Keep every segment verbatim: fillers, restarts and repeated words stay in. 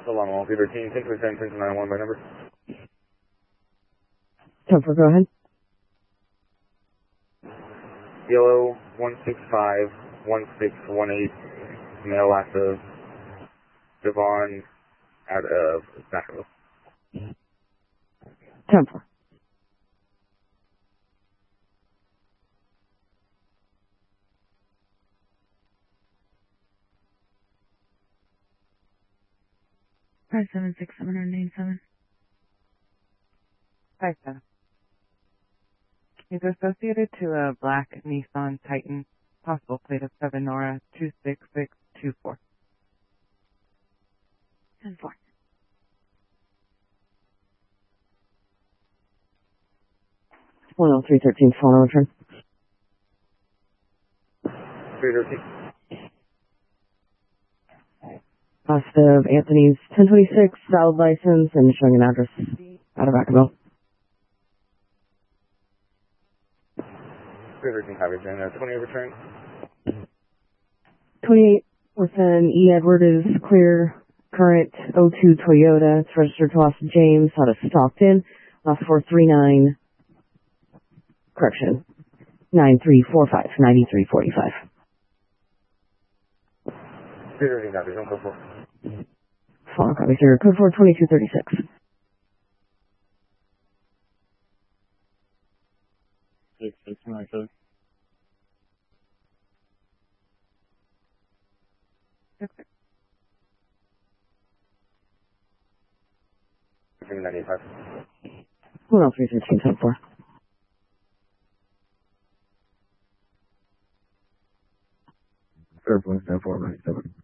So long, all thirteen, ten percent, ten to nine one by number. Topher, go ahead. Yellow, one six five, one six one eight, male active, Devon, out of Nashville. Topher. Five seven six seven hundred eighty-seven. Five seven. He's associated to a black Nissan Titan, possible plate of seven Nora two six six two four. ten four. one oh three thirteen, phone return. three thirteen. Cost of Anthony's ten twenty-six, valid license, and showing an address out of Vacaville. three thirteen, copy, and uh, twenty return. twenty-eight within E. Edward is clear. Current oh two Toyota. It's registered to Austin James out of Stockton. Last four three nine. Correction. nine three four five, ninety-three forty-five. three thirteen, copy, don't go for. Follow copy, sir. Code four twenty-two thirty-six. six six nine seven. ninety-five. one oh three thirteen, ten four. Third one, ten four, ninety-seven.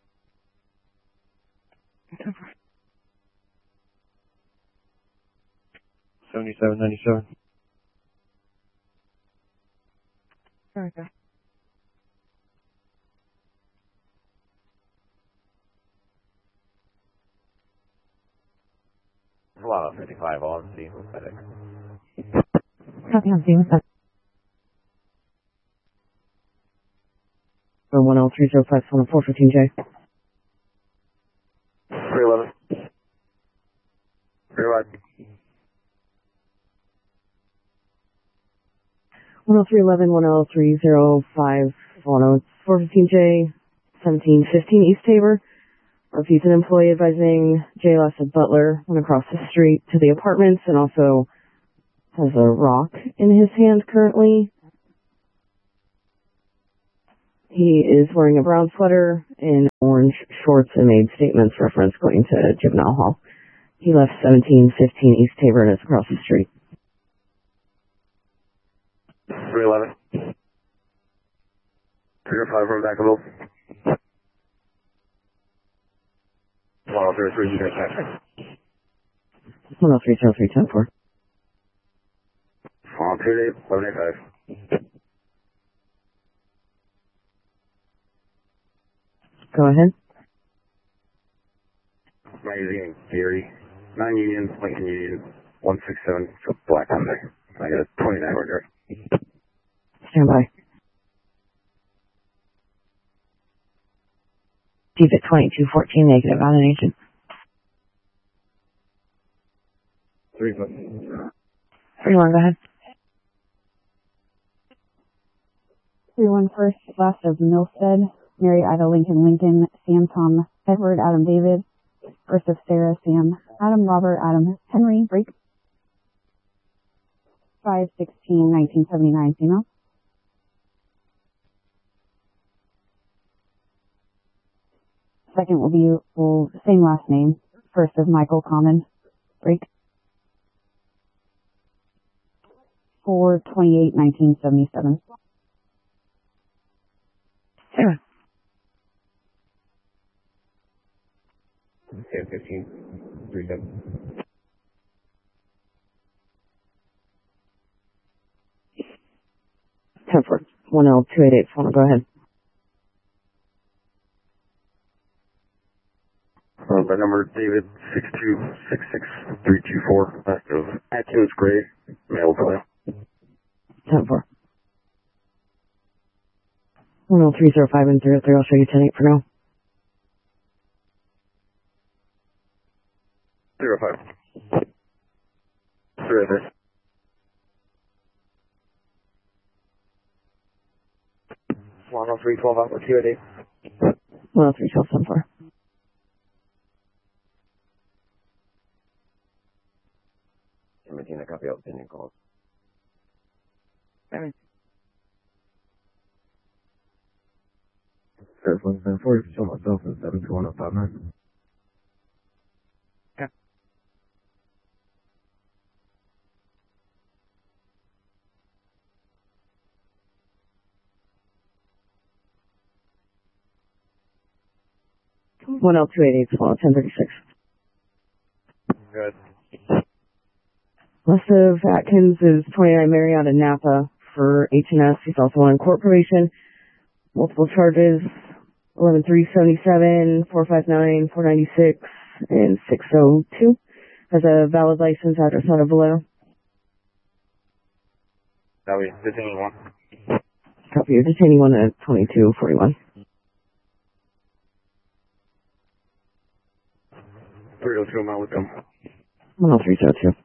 seventy-seven, ninety-seven. Okay. A lot of fifty-five, all of the pathetic. Copy on Z with that. one oh three zero five, one oh four fifteen J. three eleven. three eleven. one oh three eleven, one oh three zero five, one oh four fifteen J, seventeen fifteen East Tabor. Or if he's an employee advising J L S at Butler, went across the street to the apartments and also has a rock in his hand currently. He is wearing a brown sweater and orange shorts and made statements reference going to juvenile hall. He left seventeen fifteen East Tabor and is across the street. three eleven. three oh five from Vacaville. one oh three three, you guys have one oh three zero three, ten four. one oh three eight, eleven eighty-five. Go ahead. Magazine, Gary. nine Union, Lincoln Union, one six seven, so Black Hyundai. I got a twenty-nine order. Stand by. Keep it twenty-two fourteen, negative validation. Three foot. three one, go ahead. three one first, last of Milstead, Mary Ida Lincoln Lincoln, Sam Tom Edward Adam David, first of Sarah Sam Adam Robert Adam Henry Break, five sixteen nineteen seventy-nine female. Second will be well, same last name, first of Michael Common Break, four twenty-eight nineteen seventy-seven. Sarah. ten fifteen, three seven. ten four, one oh two eight eight, phone, go ahead. Uh, by number David six two six six three two four, last of Atkins Gray, male player. ten four. one oh three zero five and three oh three, I'll show you ten eight for now. zero five. River. one oh three twelve Alpha two eight eight. one oh three twelve seven four. seventeen, I copy out pending calls. seventeen. Surf one seven four, show myself in seven two one oh five nine. Yeah. one L two eight eight, swallow ten thirty-six. Good. West of Atkins is twenty-nine Mary out of Napa for H and S. He's also on incorporation. Multiple charges, eleven three seventy-seven, four five nine, four ninety-six, and six oh two. Has a valid license, address out of Vallejo. That way, detaining one. Copy, you're detaining one at twenty-two forty-one. three oh two, I'm out with them. one oh three zero two.